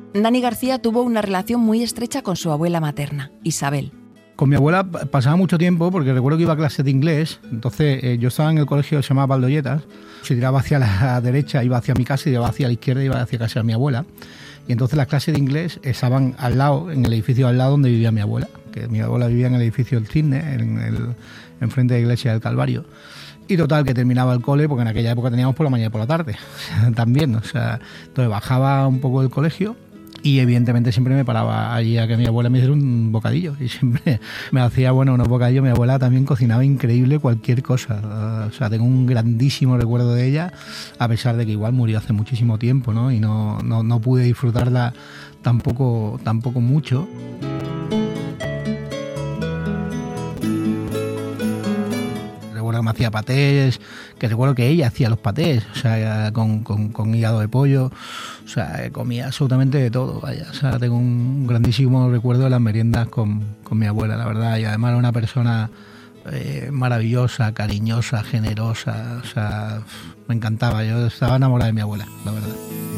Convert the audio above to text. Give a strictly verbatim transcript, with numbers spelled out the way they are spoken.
Dani García tuvo una relación muy estrecha con su abuela materna, Isabel. Con mi abuela pasaba mucho tiempo porque recuerdo que iba a clases de inglés. Entonces eh, yo estaba en el colegio que se llamaba Valdolletas. Si tiraba hacia la derecha iba hacia mi casa y iba hacia la izquierda iba hacia casa de mi abuela. Y entonces las clases de inglés estaban al lado, en el edificio al lado donde vivía mi abuela. Que mi abuela vivía en el edificio del Cisne, en el enfrente de la iglesia del Calvario. Y total, que terminaba el cole, porque en aquella época teníamos por la mañana y por la tarde también. O sea, entonces bajaba un poco del colegio y evidentemente siempre me paraba allí a que mi abuela me hiciera un bocadillo. Y siempre me hacía, bueno, unos bocadillos. Mi abuela también cocinaba increíble cualquier cosa. O sea, tengo un grandísimo recuerdo de ella, a pesar de que igual murió hace muchísimo tiempo, ¿no? Y no, no, no pude disfrutarla tampoco, tampoco mucho. Que me hacía patés, que recuerdo que ella hacía los patés, o sea, con, con, con hígado de pollo, o sea, comía absolutamente de todo, vaya. O sea, tengo un grandísimo recuerdo de las meriendas con, con mi abuela, la verdad, y además era una persona eh, maravillosa, cariñosa, generosa, o sea, me encantaba, yo estaba enamorada de mi abuela, la verdad.